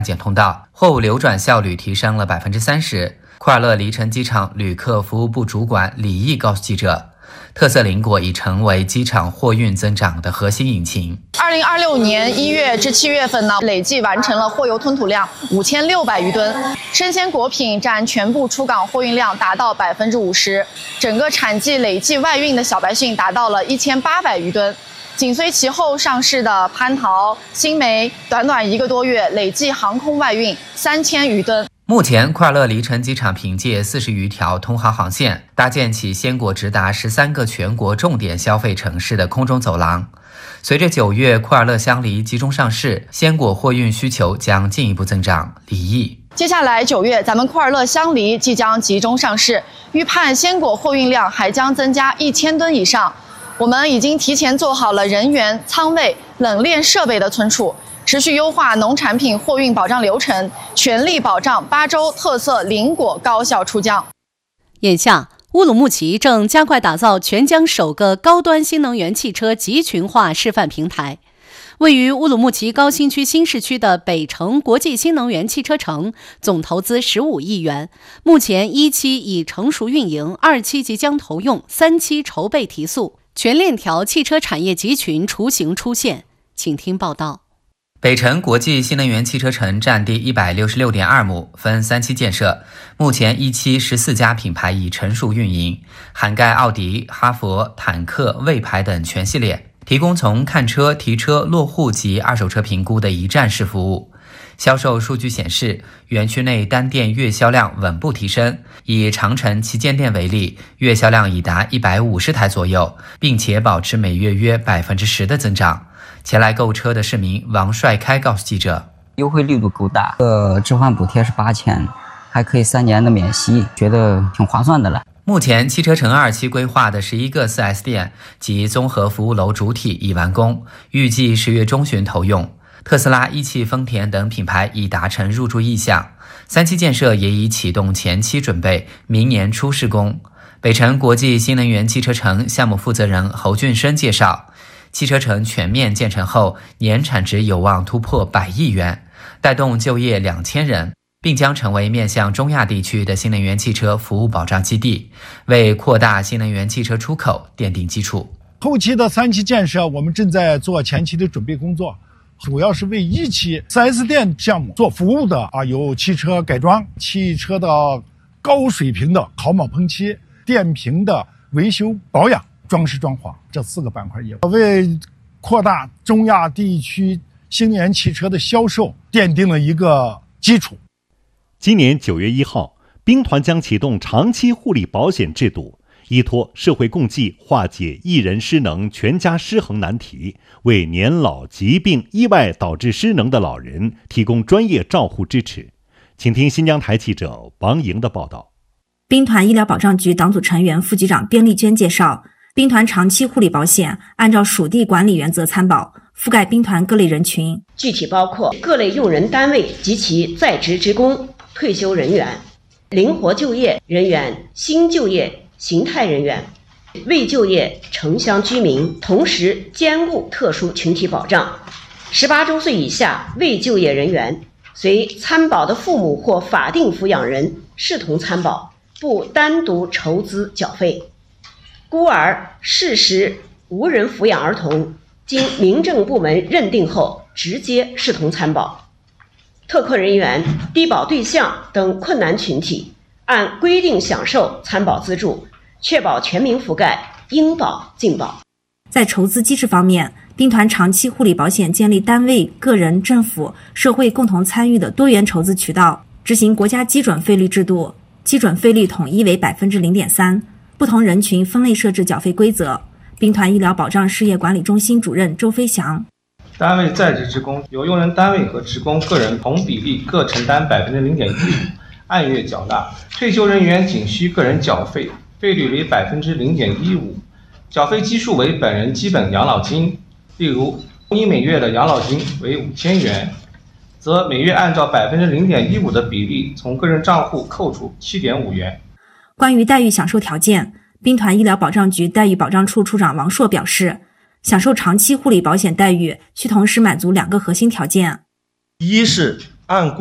检通道，货物流转效率提升了30%。库尔勒离城机场旅客服务部主管李毅告诉记者，特色林果已成为机场货运增长的核心引擎。 2026年1月至7月份呢，累计完成了货邮吞吐量5600余吨，生鲜果品占全部出港货运量达到50%，整个产季累计外运的小白蕈达到了1800余吨。紧随其后上市的蟠桃、新梅，短短1个多月累计航空外运3000余吨。 目前，库尔勒离城机场凭借40余条通航航线，搭建起鲜果直达13个全国重点消费城市的空中走廊。随着9月库尔勒香梨集中上市，鲜果货运需求将进一步增长。李毅， 接下来9月，咱们库尔勒香梨即将集中上市，预判鲜果货运量还将增加1000吨以上。我们已经提前做好了人员、仓位、冷链设备的存储。持续优化农产品货运保障流程，全力保障巴州特色林果高效出江。 眼下，乌鲁木齐正加快打造全疆首个高端新能源汽车集群化示范平台。位于乌鲁木齐高新区新市区的北城国际新能源汽车城，总投资15亿元，目前1期已成熟运营，2期即将投用，3期筹备提速，全链条汽车产业集群雏形出现。请听报道。 北城国际新能源汽车城占地166.2亩，分3期建设。目前1期14家品牌已成熟运营，涵盖奥迪、哈弗、坦克、魏牌等全系列，提供从看车、提车、落户及二手车评估的一站式服务。销售数据显示，园区内单店月销量稳步提升，以长城旗舰店为例，月销量已达150台左右，并且保持每月约10%的增长。前来购车的市民王帅开告诉记者， 优惠力度够大，置换补贴是8000，还可以3年的免息，觉得挺划算的了。 目前汽车城2期规划的11个 4S 店及综合服务楼主体已完工，预计10月中旬投用。特斯拉、一汽丰田等品牌已达成入驻意向，3期建设也已启动前期准备，明年初施工。北城国际新能源汽车城项目负责人侯俊生介绍，汽车城全面建成后，年产值有望突破100亿元，带动就业2000人，并将成为面向中亚地区的新能源汽车服务保障基地，为扩大新能源汽车出口奠定基础。 后期的3期建设，我们正在做前期的准备工作，主要是为1期 4S 店项目做服务的有汽车改装、汽车的高水平的烤铆喷漆、电瓶的维修保养、装饰装潢这4个板块业务，为扩大中亚地区新能源汽车的销售奠定了一个基础。 今年9月1号，兵团将启动长期护理保险制度，依托社会共济，化解一人失能、全家失衡难题，为年老、疾病、意外导致失能的老人提供专业照护支持。请听新疆台记者王莹的报道。 兵团医疗保障局党组成员、副局长边丽娟介绍，兵团长期护理保险按照属地管理原则参保，覆盖兵团各类人群， 具体包括各类用人单位及其在职职工、退休人员、灵活就业人员、新就业形态人员、未就业城乡居民，同时兼顾特殊群体保障。18周岁以下未就业人员，随参保的父母或法定抚养人视同参保，不单独筹资缴费。孤儿、适时无人抚养儿童，经民政部门认定后，直接视同参保。特困人员、低保对象等困难群体，按规定享受参保资助，确保全民覆盖，应保尽保。 在筹资机制方面，兵团长期护理保险建立单位、个人、政府、社会共同参与的多元筹资渠道，执行国家基准费率制度，基准费率统一为 0.3%， 不同人群分类设置缴费规则。兵团医疗保障事业管理中心主任周飞翔， 单位在职职工由用人单位和职工个人同比例各承担 0.15%， 按月缴纳。退休人员仅需个人缴费，费率为 0.15%， 缴费基数为本人基本养老金。例如，你每月的养老金为5000元，则每月按照 0.15% 的比例从个人账户扣除 7.5元。 关于待遇享受条件，兵团医疗保障局待遇保障处处长王硕表示，享受长期护理保险待遇需同时满足2个核心条件： 一是按